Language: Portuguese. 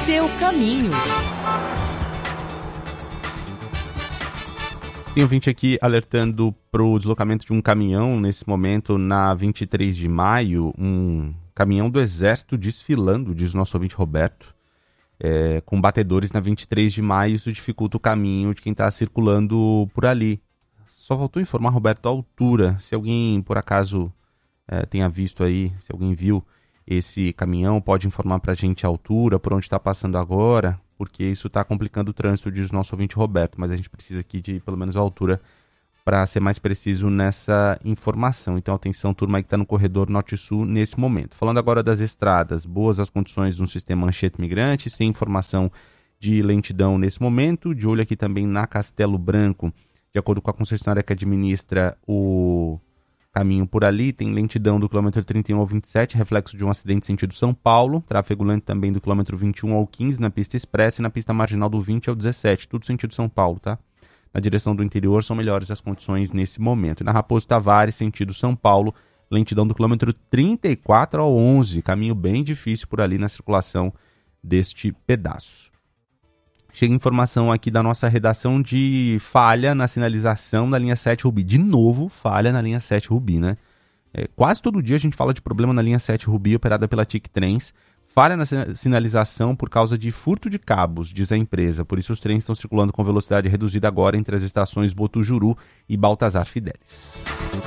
seu caminho. Tem ouvinte aqui alertando para o deslocamento de um caminhão nesse momento na 23 de maio, um caminhão do Exército desfilando, diz o nosso ouvinte Roberto, com batedores na 23 de maio, isso dificulta o caminho de quem está circulando por ali. Só faltou informar, Roberto, a altura, se alguém por acaso tenha visto aí, se alguém viu esse caminhão, pode informar para a gente a altura, por onde está passando agora, porque isso está complicando o trânsito, diz o nosso ouvinte Roberto, mas a gente precisa aqui de pelo menos a altura para ser mais preciso nessa informação. Então atenção, turma aí que está no corredor norte-sul nesse momento. Falando agora das estradas, boas as condições no sistema Anchieta Migrante, sem informação de lentidão nesse momento, de olho aqui também na Castelo Branco, de acordo com a concessionária que administra o caminho por ali, tem lentidão do quilômetro 31 ao 27, reflexo de um acidente sentido São Paulo, tráfego lento também do quilômetro 21 ao 15 na pista expressa e na pista marginal do 20 ao 17, tudo sentido São Paulo, tá? Na direção do interior são melhores as condições nesse momento. E na Raposo Tavares, sentido São Paulo, lentidão do quilômetro 34 ao 11, caminho bem difícil por ali na circulação deste pedaço. Chega informação aqui da nossa redação de falha na sinalização da linha 7 Rubi. De novo, falha na linha 7 Rubi, né? Quase todo dia a gente fala de problema na linha 7 Rubi, operada pela TIC Trens. Falha na sinalização por causa de furto de cabos, diz a empresa. Por isso os trens estão circulando com velocidade reduzida agora entre as estações Botujuru e Baltazar Fidelis.